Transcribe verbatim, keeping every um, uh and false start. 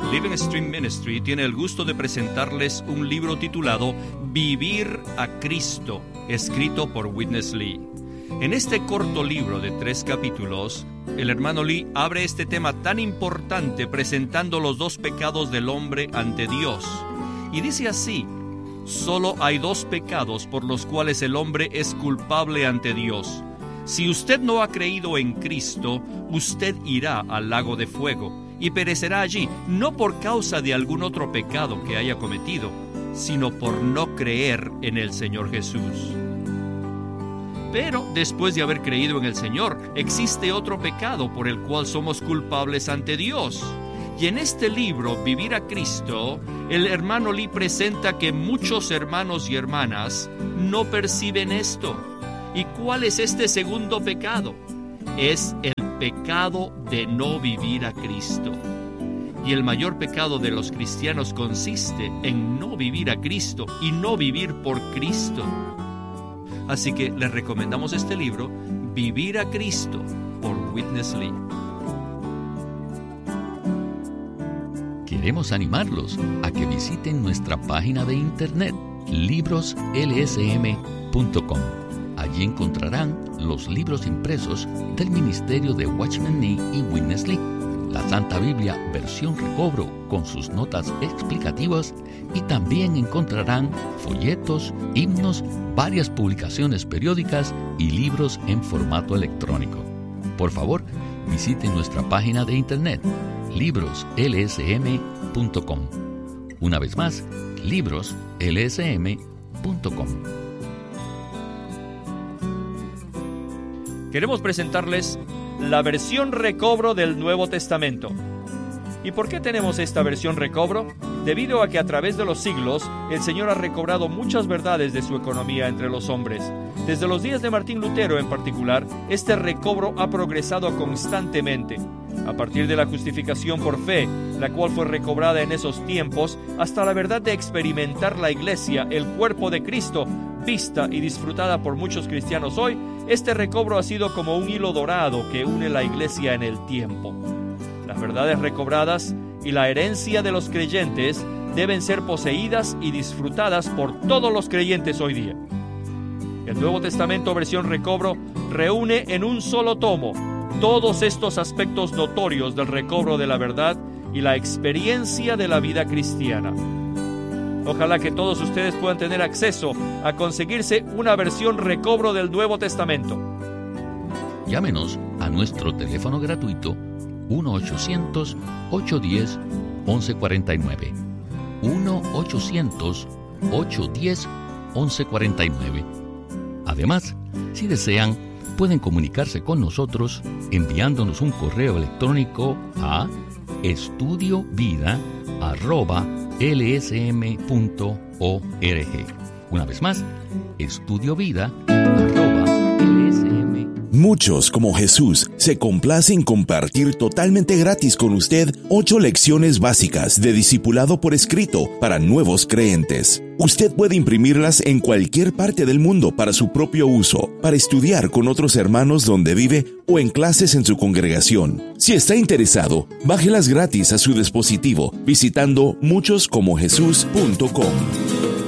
Living Stream Ministry tiene el gusto de presentarles un libro titulado Vivir a Cristo, escrito por Witness Lee. En este corto libro de tres capítulos, el hermano Lee abre este tema tan importante presentando los dos pecados del hombre ante Dios. Y dice así: solo hay dos pecados por los cuales el hombre es culpable ante Dios. Si usted no ha creído en Cristo, usted irá al lago de fuego y perecerá allí, no por causa de algún otro pecado que haya cometido, sino por no creer en el Señor Jesús. Pero después de haber creído en el Señor, existe otro pecado por el cual somos culpables ante Dios. Y en este libro, Vivir a Cristo, el hermano Lee presenta que muchos hermanos y hermanas no perciben esto. ¿Y cuál es este segundo pecado? Es el pecado de no vivir a Cristo. Y el mayor pecado de los cristianos consiste en no vivir a Cristo y no vivir por Cristo. Así que les recomendamos este libro, Vivir a Cristo, por Witness Lee. Queremos animarlos a que visiten nuestra página de internet, libros l s m punto com. Allí encontrarán los libros impresos del ministerio de Watchman Nee y Witness Lee, la Santa Biblia versión recobro con sus notas explicativas, y también encontrarán folletos, himnos, varias publicaciones periódicas y libros en formato electrónico. Por favor, visiten nuestra página de internet, libros l s m punto com. Una vez más, libros l s m punto com. Queremos presentarles la versión recobro del Nuevo Testamento. ¿Y por qué tenemos esta versión recobro? Debido a que a través de los siglos, el Señor ha recobrado muchas verdades de su economía entre los hombres. Desde los días de Martín Lutero en particular, este recobro ha progresado constantemente. A partir de la justificación por fe, la cual fue recobrada en esos tiempos, hasta la verdad de experimentar la Iglesia, el cuerpo de Cristo, vista y disfrutada por muchos cristianos hoy, este recobro ha sido como un hilo dorado que une la Iglesia en el tiempo. Las verdades recobradas y la herencia de los creyentes deben ser poseídas y disfrutadas por todos los creyentes hoy día. El Nuevo Testamento versión recobro reúne en un solo tomo todos estos aspectos notorios del recobro de la verdad y la experiencia de la vida cristiana. Ojalá que todos ustedes puedan tener acceso a conseguirse una versión recobro del Nuevo Testamento. Llámenos a nuestro teléfono gratuito uno ochocientos, ochocientos diez, once cuarenta y nueve. uno ochocientos, ochocientos diez, once cuarenta y nueve. Además, si desean, pueden comunicarse con nosotros enviándonos un correo electrónico a estudiovida arroba l s m punto org. Una vez más, estudiovida arroba l s m. Muchos, como Jesús, se complacen compartir totalmente gratis con usted ocho lecciones básicas de discipulado por escrito para nuevos creyentes. Usted puede imprimirlas en cualquier parte del mundo para su propio uso, para estudiar con otros hermanos donde vive o en clases en su congregación. Si está interesado, bájelas gratis a su dispositivo visitando muchos como jesús punto com.